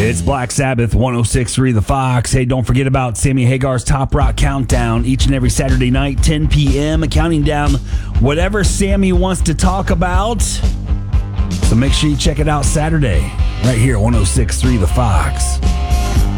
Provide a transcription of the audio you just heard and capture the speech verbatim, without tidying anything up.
It's Black Sabbath, one oh six point three The Fox. Hey, don't forget about Sammy Hagar's Top Rock Countdown each and every Saturday night, ten p.m., counting down whatever Sammy wants to talk about. So make sure you check it out Saturday, right here at one oh six point three The Fox.